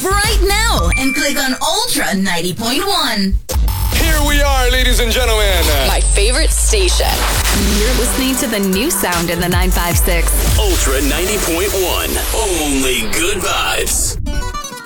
right now and click on Ultra 90.1. Here we are, ladies and gentlemen. My favorite station. You're listening to the new sound in the 956. Ultra 90.1. Only good vibes.